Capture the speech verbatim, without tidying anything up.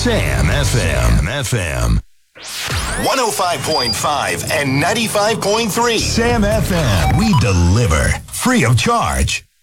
Sam F M. Sam F M. one oh five point five and ninety-five point three. Sam F M. We deliver free of charge.